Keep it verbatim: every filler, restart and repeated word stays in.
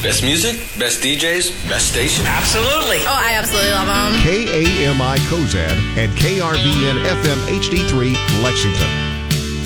Best music, best D Js, best station. Absolutely. Oh, I absolutely love them. K A M I Cozad and K R V N F M H D three Lexington.